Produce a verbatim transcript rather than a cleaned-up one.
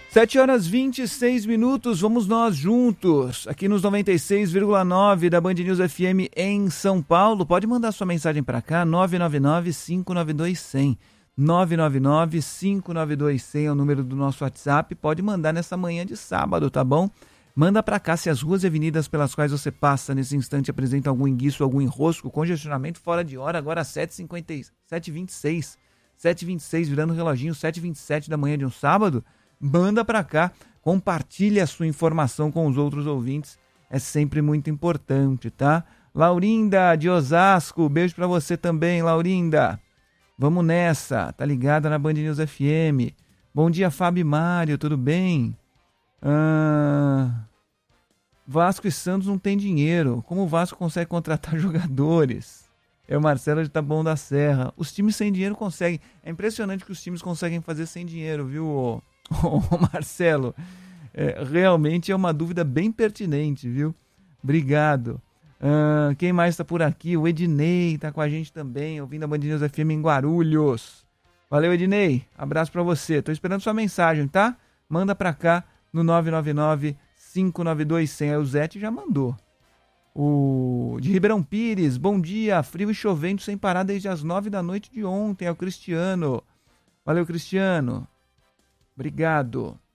sete horas e vinte e seis minutos, vamos nós juntos, aqui nos noventa e seis vírgula nove da Band News F M em São Paulo. Pode mandar sua mensagem para cá, nove nove nove, cinco nove dois, zero zero. nove nove nove, cinco nove dois, zero zero é o número do nosso WhatsApp. Pode mandar nessa manhã de sábado, tá bom? Manda para cá se as ruas e avenidas pelas quais você passa nesse instante apresentam algum enguiço, algum enrosco, congestionamento fora de hora, agora sete e vinte e seis. sete e vinte e seis, virando o reloginho, sete e vinte e sete da manhã de um sábado. Manda para cá, compartilhe a sua informação com os outros ouvintes, é sempre muito importante, tá? Laurinda de Osasco, beijo para você também, Laurinda. Vamos nessa, tá ligada na Band News F M. Bom dia, Fábio e Mário, tudo bem? Ah, Vasco e Santos não tem dinheiro, como o Vasco consegue contratar jogadores? É o Marcelo de Taboão da Serra. Os times sem dinheiro conseguem, é impressionante o que os times conseguem fazer sem dinheiro, viu, Ô, Marcelo, é, realmente é uma dúvida bem pertinente, viu? Obrigado. Uh, quem mais está por aqui? O Ednei está com a gente também, ouvindo a Band News F M em Guarulhos. Valeu, Ednei. Abraço para você. Tô esperando sua mensagem, tá? Manda para cá no nove nove nove, cinco nove dois, zero zero. O Zete já mandou. O de Ribeirão Pires, bom dia. Frio e chovendo sem parar desde as nove da noite de ontem. É o Cristiano. Valeu, Cristiano. Obrigado.